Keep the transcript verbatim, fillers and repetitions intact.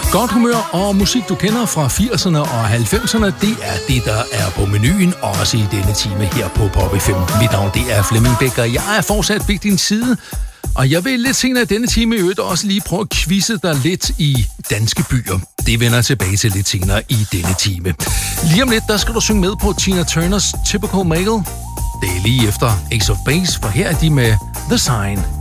Godt humør og musik, du kender fra firserne og halvfemserne, det er det, der er på menuen, også i denne time her på Pop F M. Mit navn, det er Flemming Bæk, og jeg er fortsat ved din side. Og jeg vil lidt senere i denne time i øvrigt også lige prøve at quizze dig lidt i danske byer. Det vender tilbage til lidt senere i denne time. Lige om lidt, der skal du synge med på Tina Turners Typical Male. Det er lige efter Ace of Base, for her er de med The Sign.